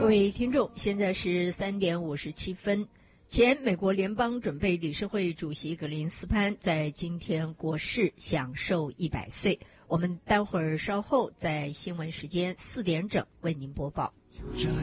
各位听众，现在是3:57。前美国联邦准备理事会主席格林斯潘在今天过世，享寿100岁。我们待会儿稍后在新闻时间4点整为您播报。